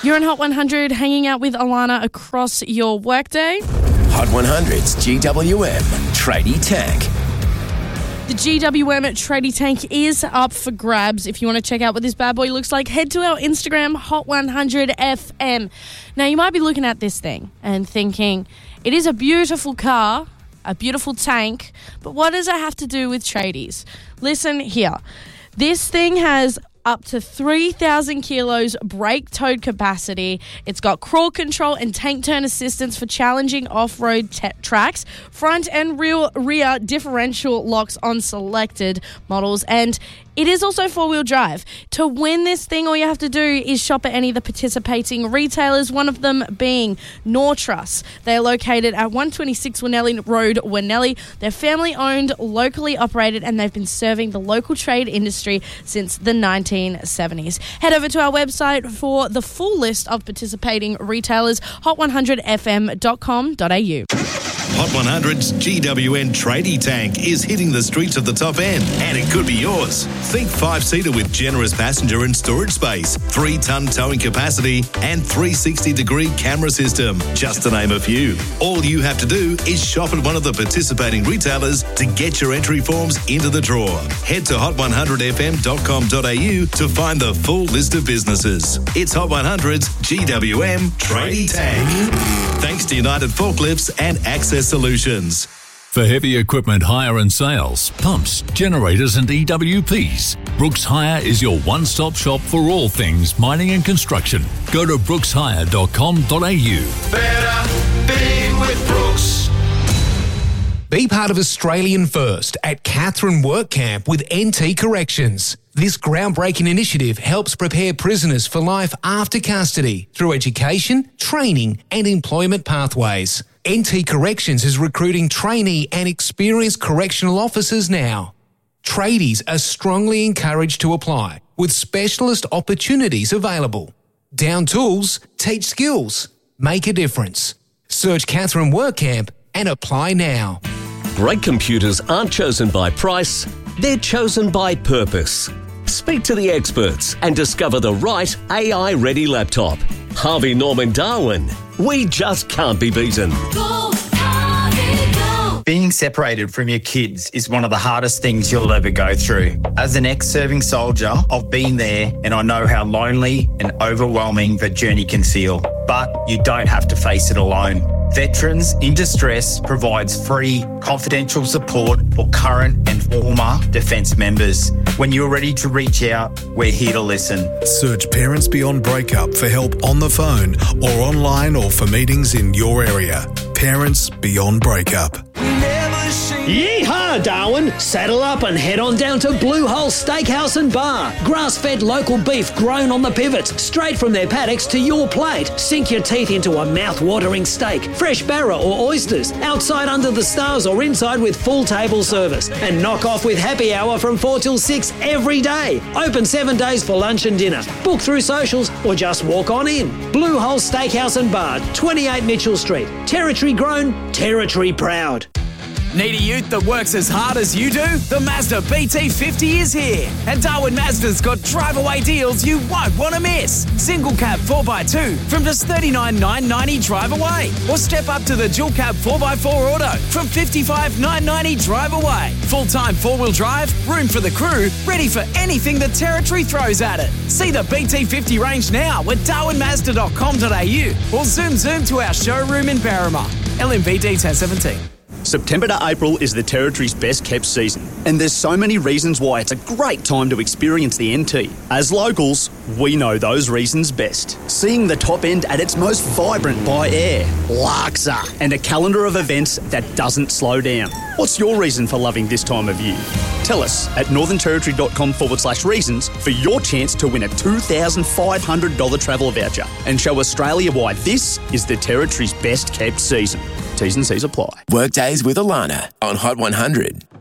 You're on Hot 100, hanging out with Alana across your workday. Hot 100's GWM Tradie Tank. The GWM Tradie Tank is up for grabs. If you want to check out what this bad boy looks like, head to our Instagram, Hot 100 FM. Now, you might be looking at this thing and thinking, it is a beautiful car, a beautiful tank, but what does it have to do with tradies? Listen here. This thing has up to 3,000 kilos brake towed capacity. It's got crawl control and tank turn assistance for challenging off-road tracks, front and rear differential locks on selected models, and it is also four-wheel drive. To win this thing, all you have to do is shop at any of the participating retailers, one of them being Nortrus. They're located at 126 Winnelly Road, Winnelly. They're family-owned, locally operated, and they've been serving the local trade industry since the 1970s. Head over to our website for the full list of participating retailers, hot100fm.com.au. Hot 100's GWN Tradie Tank is hitting the streets of the top end, and it could be yours. Think 5-seater with generous passenger and storage space, 3-ton towing capacity, and 360-degree camera system, just to name a few. All you have to do is shop at one of the participating retailers to get your entry forms into the draw. Head to hot100fm.com.au to find the full list of businesses. It's Hot 100's GWM Tradie Tank. Thanks to United Forklifts and Access Solutions. For heavy equipment hire and sales, pumps, generators and EWPs, Brooks Hire is your one-stop shop for all things mining and construction. Go to brookshire.com.au. Better being with Brooks. Be part of Australian First at Katherine Work Camp with NT Corrections. This groundbreaking initiative helps prepare prisoners for life after custody through education, training and employment pathways. NT Corrections is recruiting trainee and experienced correctional officers now. Tradies are strongly encouraged to apply, with specialist opportunities available. Down tools, teach skills, make a difference. Search Katherine Work Camp and apply now. Great computers aren't chosen by price, they're chosen by purpose. Speak to the experts and discover the right AI-ready laptop. Harvey Norman Darwin. We just can't be beaten. Go, Harvey, go. Being separated from your kids is one of the hardest things you'll ever go through. As an ex-serving soldier, I've been there and I know how lonely and overwhelming the journey can feel. But you don't have to face it alone. Veterans in Distress provides free, confidential support for current and former defence members. When you're ready to reach out, we're here to listen. Search Parents Beyond Breakup for help on the phone or online or for meetings in your area. Parents Beyond Breakup. Yeehaw, Darwin! Saddle up and head on down to Blue Hole Steakhouse and Bar. Grass-fed local beef grown on the pivots, straight from their paddocks to your plate. Sink your teeth into a mouth-watering steak, fresh barra or oysters, outside under the stars or inside with full table service. And knock off with happy hour from 4 till 6 every day. Open 7 days for lunch and dinner. Book through socials or just walk on in. Blue Hole Steakhouse and Bar, 28 Mitchell Street. Territory grown, territory proud. Need a ute that works as hard as you do? The Mazda BT50 is here. And Darwin Mazda's got drive-away deals you won't want to miss. Single cab 4x2 from just $39,990 drive away. Or step up to the dual cab 4x4 auto from $55,990 drive away. Full-time four-wheel drive, room for the crew, ready for anything the territory throws at it. See the BT50 range now at darwinmazda.com.au or zoom to our showroom in Berrima. LMVD 1017. September to April is the Territory's best kept season, and there's so many reasons why it's a great time to experience the NT. As locals, we know those reasons best. Seeing the top end at its most vibrant by air, Larksa, and a calendar of events that doesn't slow down. What's your reason for loving this time of year? Tell us at northernterritory.com/reasons for your chance to win a $2,500 travel voucher and show Australia why this is the Territory's best kept season. T's and C's apply. Workdays with Alana on Hot 100.